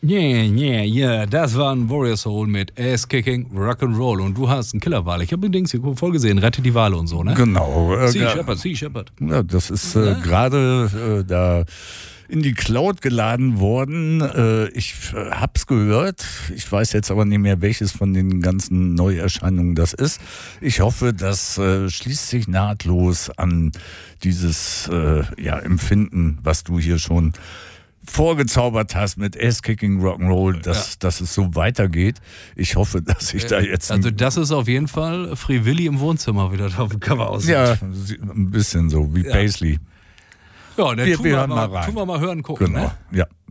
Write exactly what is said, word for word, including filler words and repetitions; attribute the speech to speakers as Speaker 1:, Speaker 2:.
Speaker 1: Yeah, yeah, yeah, das war ein Warrior Soul mit Ass-Kicking Rock'n'Roll und du hast einen Killerwal. Ich habe übrigens hier voll gesehen, rette die Wale und so, ne?
Speaker 2: Genau. Äh,
Speaker 1: Sea Shepherd, Sea Shepherd.
Speaker 2: Ja, das ist äh, gerade äh, da in die Cloud geladen worden. Äh, ich äh, hab's gehört. Ich weiß jetzt aber nicht mehr, welches von den ganzen Neuerscheinungen das ist. Ich hoffe, das äh, schließt sich nahtlos an dieses äh, ja, Empfinden, was du hier schon vorgezaubert hast mit Ass-Kicking Rock'n'Roll, dass, ja. dass es so weitergeht. Ich hoffe, dass ich da jetzt...
Speaker 1: Also das ist auf jeden Fall Free Willy im Wohnzimmer wieder auf dem Cover aussieht.
Speaker 2: Ja, ein bisschen so, wie ja. Paisley.
Speaker 1: Ja, dann
Speaker 2: wir,
Speaker 1: tun,
Speaker 2: wir
Speaker 1: wir
Speaker 2: mal
Speaker 1: mal,
Speaker 2: rein.
Speaker 1: tun wir mal hören, gucken.
Speaker 2: Genau,
Speaker 1: Ne?
Speaker 2: ja.